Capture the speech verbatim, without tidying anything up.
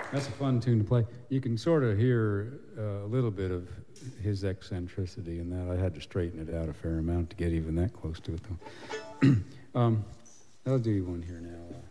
That's a fun tune to play. You can sort of hear uh, a little bit of his eccentricity in that. I had to straighten it out a fair amount to get even that close to it, though. um, I'll do you one here now.